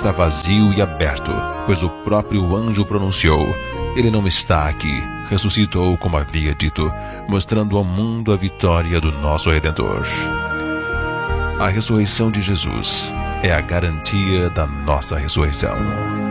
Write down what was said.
está vazio e aberto, pois o próprio anjo pronunciou: ele não está aqui, ressuscitou como havia dito, mostrando ao mundo a vitória do nosso Redentor. A ressurreição de Jesus é a garantia da nossa ressurreição.